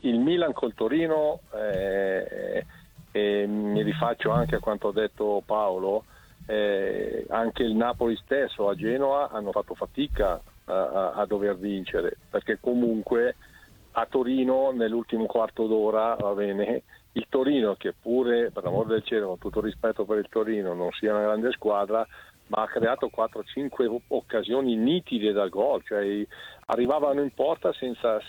il Milan col Torino, e mi rifaccio anche a quanto ha detto Paolo, anche il Napoli stesso a Genoa hanno fatto fatica a dover vincere, perché comunque a Torino nell'ultimo quarto d'ora, va bene, il Torino, che pure, per l'amor del cielo, con tutto rispetto per il Torino, non sia una grande squadra, ma ha creato 4-5 occasioni nitide da gol, cioè arrivavano in porta senza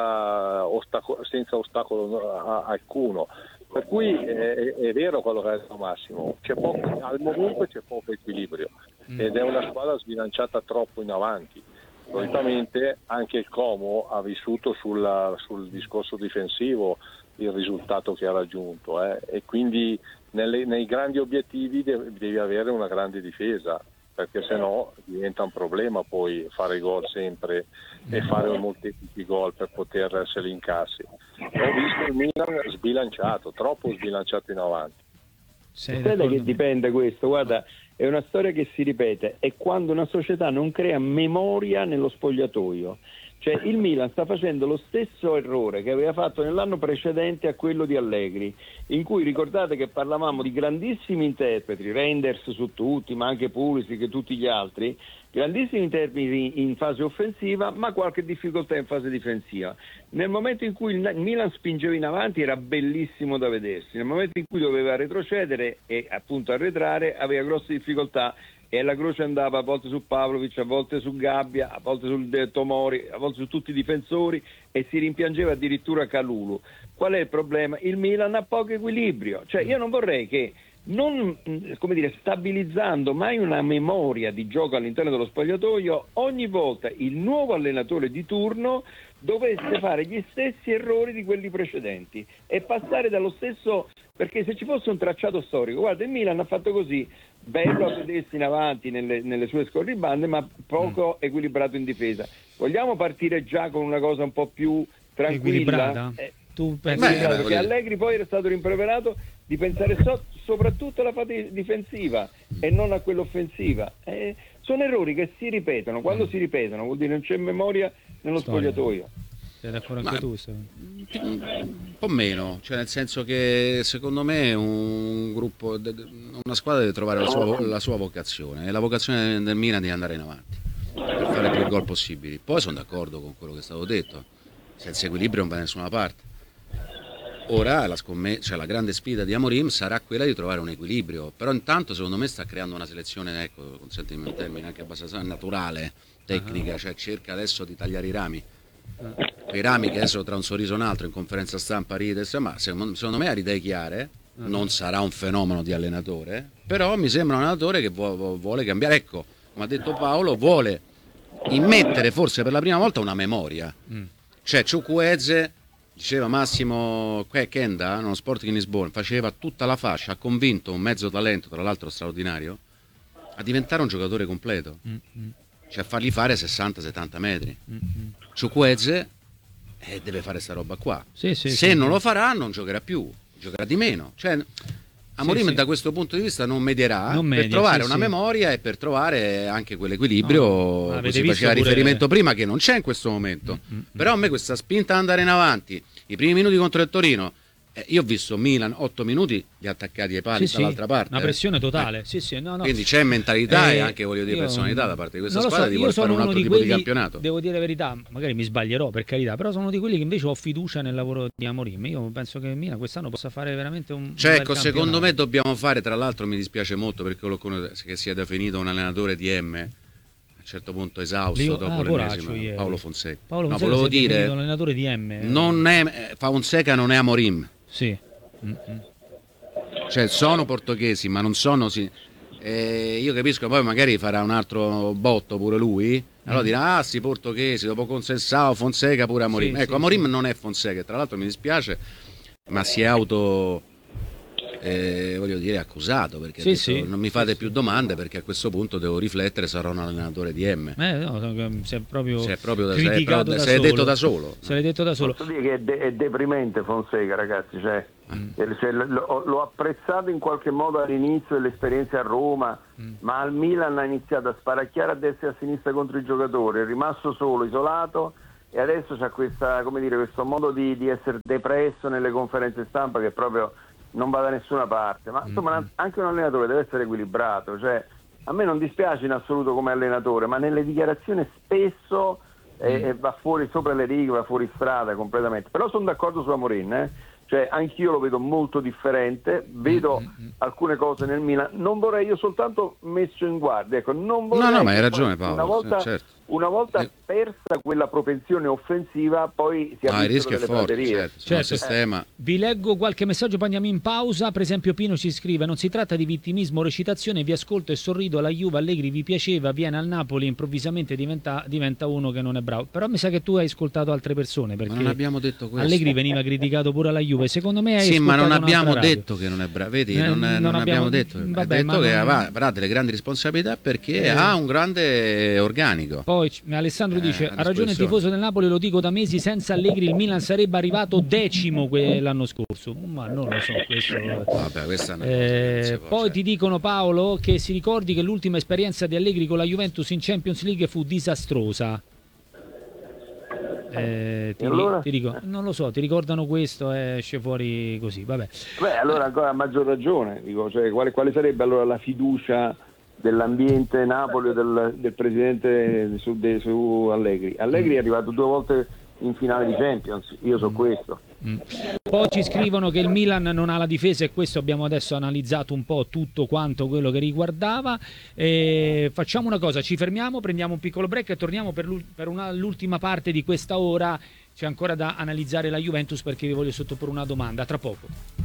ostacolo alcuno. Per cui è vero quello che ha detto Massimo, al momento c'è poco equilibrio ed è una squadra sbilanciata troppo in avanti. Solitamente anche il Como ha vissuto sul discorso difensivo il risultato che ha raggiunto, e quindi nei grandi obiettivi devi avere una grande difesa, perché sennò diventa un problema poi fare gol sempre e fare molteplici gol per poter essere incassi. Ho visto il Milan sbilanciato, troppo sbilanciato in avanti. Sapete che dipende questo? Guarda, è una storia che si ripete, è quando una società non crea memoria nello spogliatoio. Cioè il Milan sta facendo lo stesso errore che aveva fatto nell'anno precedente a quello di Allegri, in cui ricordate che parlavamo di grandissimi interpreti, Reinders su tutti, ma anche Pulisic e tutti gli altri, grandissimi interpreti in fase offensiva, ma qualche difficoltà in fase difensiva. Nel momento in cui il Milan spingeva in avanti era bellissimo da vedersi, nel momento in cui doveva retrocedere e appunto arretrare aveva grosse difficoltà, e la croce andava a volte su Pavlovic, a volte su Gabbia, a volte su Tomori, a volte su tutti i difensori, e si rimpiangeva addirittura Kalulu. Qual è il problema? Il Milan ha poco equilibrio, cioè io non vorrei che, non stabilizzando mai una memoria di gioco all'interno dello spogliatoio, ogni volta il nuovo allenatore di turno dovesse fare gli stessi errori di quelli precedenti e passare dallo stesso, perché se ci fosse un tracciato storico, guarda, il Milan ha fatto così, bello a vedersi in avanti nelle sue scorribande, ma poco equilibrato in difesa. Vogliamo partire già con una cosa un po' più tranquilla? Tu pensi che Allegri poi era stato rimproverato di pensare soprattutto alla fase difensiva e non a quella offensiva. Sono errori che si ripetono, quando si ripetono vuol dire non c'è memoria nello spogliatoio. Sei d'accordo anche tu? Un po' meno, cioè nel senso che secondo me un gruppo, una squadra deve trovare la sua vocazione, e la vocazione del Milan è di andare in avanti per fare più gol possibili. Poi sono d'accordo con quello che è stato detto, senza equilibrio non va da nessuna parte. Ora la grande sfida di Amorim sarà quella di trovare un equilibrio, però intanto secondo me sta creando una selezione, ecco, consentimi un termine anche abbastanza naturale, tecnica, cioè cerca adesso di tagliare i rami. Quei rami che adesso tra un sorriso e un altro in conferenza stampa ride, ma secondo me ha le idee chiare, non sarà un fenomeno di allenatore, però mi sembra un allenatore che vuole cambiare, ecco, come ha detto Paolo, vuole immettere forse per la prima volta una memoria, cioè Chukwueze, diceva Massimo Kenda, uno Sporting in Lisbona, faceva tutta la fascia, ha convinto un mezzo talento, tra l'altro straordinario, a diventare un giocatore completo, cioè a fargli fare 60-70 metri. Chukwueze deve fare sta roba qua, se non lo farà non giocherà più, giocherà di meno, cioè Amorim da questo punto di vista non medierà, per trovare una memoria e per trovare anche quell'equilibrio, cui si faceva riferimento prima, che non c'è in questo momento. Però a me questa spinta ad andare in avanti, i primi minuti contro il Torino, io ho visto Milan 8 minuti di attaccati ai pali dall'altra parte, una pressione totale, quindi c'è mentalità e anche, voglio dire, personalità da parte di questa squadra di voler fare un altro tipo di campionato. Devo dire la verità, magari mi sbaglierò, per carità, però sono di quelli che invece ho fiducia nel lavoro di Amorim. Io penso che Milan quest'anno possa fare veramente un ecco, secondo me dobbiamo fare, tra l'altro mi dispiace molto perché che sia definito un allenatore di M, a un certo punto esausto dopo l'ennesima, Paolo Fonseca. Volevo dire, l'allenatore di M non è Fonseca, non è Amorim. Sì. Cioè sono portoghesi ma non sono io capisco, poi magari farà un altro botto pure lui, allora dirà sì, portoghesi, dopo Conceição, Fonseca pure Amorim. Ecco, Amorim non è Fonseca, tra l'altro mi dispiace, ma si è voglio dire accusato, perché ha detto, non mi fate più domande perché a questo punto devo riflettere, sarò un allenatore di M. Si è proprio detto da solo. Se l'hai detto da solo. Posso dire che è deprimente Fonseca, ragazzi, cioè l'ho apprezzato in qualche modo all'inizio dell'esperienza a Roma, ma al Milan ha iniziato a sparacchiare a destra e a sinistra contro i giocatori, è rimasto solo, isolato, e adesso c'ha questa, come dire, questo modo di essere depresso nelle conferenze stampa che proprio non va da nessuna parte, ma insomma anche un allenatore deve essere equilibrato, cioè a me non dispiace in assoluto come allenatore, ma nelle dichiarazioni spesso va fuori sopra le righe, va fuori strada completamente. Però sono d'accordo su Amorim, cioè anch'io lo vedo molto differente, vedo alcune cose nel Milan, non vorrei, io soltanto messo in guardia, ecco, non vorrei no, ma hai ragione Paolo, una volta persa quella propensione offensiva, poi si il rischio è forte, certo. Sistema. Vi leggo qualche messaggio, poi andiamo in pausa. Per esempio Pino ci scrive: non si tratta di vittimismo o recitazione, vi ascolto e sorrido, alla Juve Allegri vi piaceva, viene al Napoli, improvvisamente diventa uno che non è bravo. Però mi sa che tu hai ascoltato altre persone, perché ma non abbiamo detto questo. Allegri veniva criticato pure alla Juve, secondo me hai sì, ma non abbiamo radio. detto che non è bravo, vedi, non abbiamo detto, vabbè, detto che avrà delle grandi responsabilità perché ha un grande organico. Poi Alessandro dice: ha ragione il tifoso del Napoli, lo dico da mesi, senza Allegri il Milan sarebbe arrivato 10° l'anno scorso. Ma non lo so, questo... Vabbè, questa è una poi ti dicono, Paolo, che si ricordi che l'ultima esperienza di Allegri con la Juventus in Champions League fu disastrosa. Ti dico, non lo so, ti ricordano questo, esce fuori così, vabbè. Beh, allora ancora a maggior ragione, dico, cioè, quale sarebbe allora la fiducia dell'ambiente Napoli o del presidente su Allegri? Allegri è arrivato 2 volte in finale di Champions, io so questo. Poi ci scrivono che il Milan non ha la difesa, e questo abbiamo adesso analizzato un po' tutto quanto quello che riguardava. Facciamo una cosa, ci fermiamo, prendiamo un piccolo break e torniamo per l'ultima parte di questa ora. C'è ancora da analizzare la Juventus, perché vi voglio sottoporre una domanda tra poco.